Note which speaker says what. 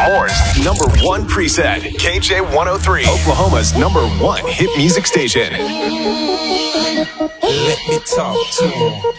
Speaker 1: Moore's number one preset, KJ103, Oklahoma's number one hit music station.
Speaker 2: Let me talk to him.